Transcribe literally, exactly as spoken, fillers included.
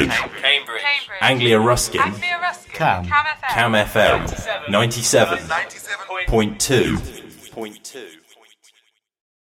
Cambridge. Cambridge. Anglia Ruskin. Anglia Ruskin. Cam. Cam F M. Cam F M. ninety-seven point two. Point two.